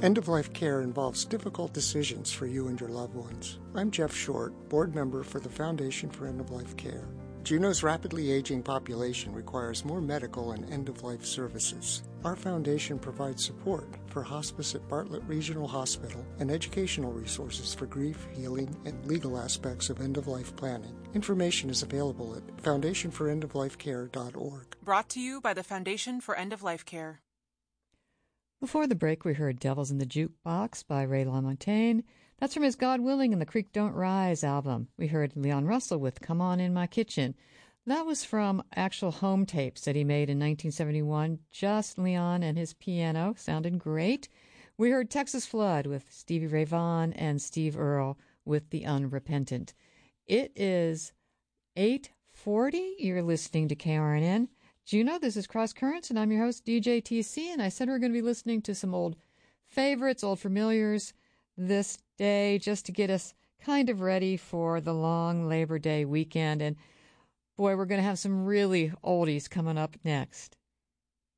End-of-life care involves difficult decisions for you and your loved ones. I'm Jeff Short, board member for the Foundation for End-of-Life Care. Juneau's rapidly aging population requires more medical and end-of-life services. Our foundation provides support for hospice at Bartlett Regional Hospital and educational resources for grief, healing, and legal aspects of end-of-life planning. Information is available at foundationforendoflifecare.org. Brought to you by the Foundation for End-of-Life Care. Before the break, we heard Devils in the Jukebox by Ray LaMontagne. That's from his God Willing and the Creek Don't Rise album. We heard Leon Russell with Come On In My Kitchen. That was from actual home tapes that he made in 1971. Just Leon and his piano. Sounded great. We heard Texas Flood with Stevie Ray Vaughan and Steve Earle with The Unrepentant. It is 8:40. You're listening to KRNN. Juneau, this is Cross Currents, and I'm your host, DJ TC, and I said we're going to be listening to some old favorites, old familiars this day, just to get us kind of ready for the long Labor Day weekend. And boy, we're going to have some really oldies coming up next.